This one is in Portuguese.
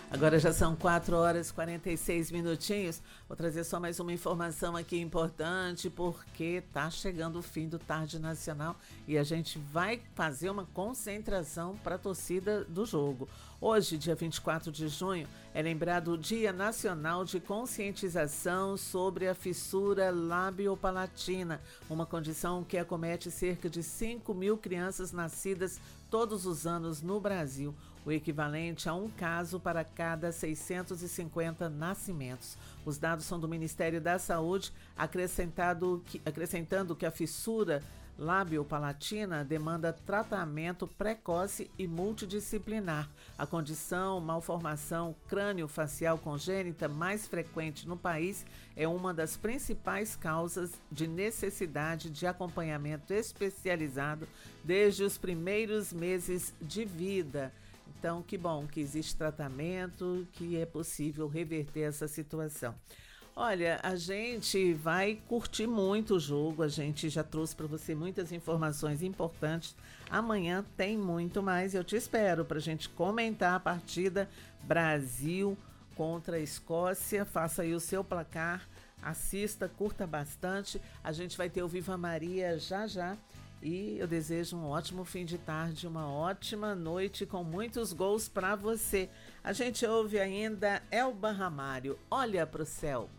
Agora já são 4 horas e 46 minutinhos. Vou trazer só mais uma informação aqui importante, porque tá chegando o fim do Tarde Nacional e a gente vai fazer uma concentração para a torcida do jogo. Hoje, dia 24 de junho, é lembrado o Dia Nacional de Conscientização sobre a Fissura Labiopalatina, uma condição que acomete cerca de 5 mil crianças nascidas todos os anos no Brasil, o equivalente a um caso para cada 650 nascimentos. Os dados são do Ministério da Saúde, acrescentando que a fissura labiopalatina demanda tratamento precoce e multidisciplinar. A condição, malformação crânio-facial congênita mais frequente no país, é uma das principais causas de necessidade de acompanhamento especializado desde os primeiros meses de vida. Então, que bom que existe tratamento, que é possível reverter essa situação. Olha, a gente vai curtir muito o jogo, a gente já trouxe para você muitas informações importantes. Amanhã tem muito mais, eu te espero para a gente comentar a partida Brasil contra a Escócia. Faça aí o seu placar, assista, curta bastante. A gente vai ter o Viva Maria já já. E eu desejo um ótimo fim de tarde, uma ótima noite com muitos gols para você. A gente ouve ainda Elba Ramalho, Olha pro Céu.